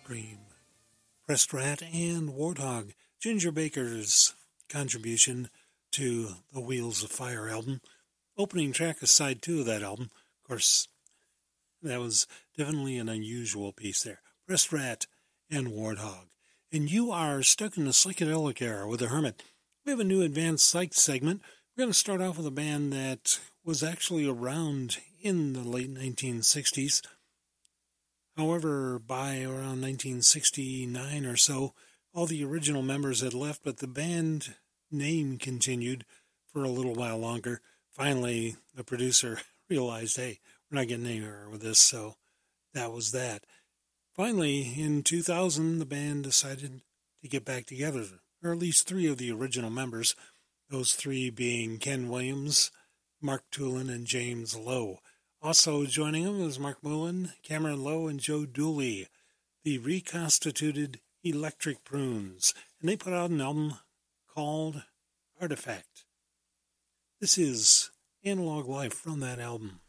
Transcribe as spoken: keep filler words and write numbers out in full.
Scream, Pressed Rat, and Warthog, Ginger Baker's contribution to the Wheels of Fire album. Opening track is side two of that album. Of course, that was definitely an unusual piece there. Pressed Rat and Warthog. And you are stuck in the psychedelic era with the Hermit. We have a new advanced psych segment. We're going to start off with a band that was actually around in the late nineteen sixties. However, by around nineteen sixty-nine or so, all the original members had left, but the band name continued for a little while longer. Finally, the producer realized, hey, we're not getting anywhere with this, so that was that. Finally, in two thousand, the band decided to get back together, or at least three of the original members, those three being Ken Williams, Mark Tulin, and James Lowe. Also joining them was Mark Mullen, Cameron Lowe, and Joe Dooley, the reconstituted Electric Prunes, and they put out an album called Artifact. This is Analog Life from that album.